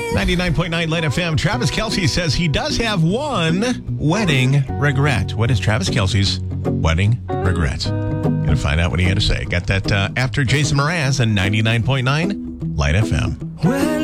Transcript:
99.9 Light FM. Travis Kelce says he does have one wedding regret. What is Travis Kelce's wedding regret? Gonna find out what he had to say. Got that after Jason Mraz and 99.9 Light FM.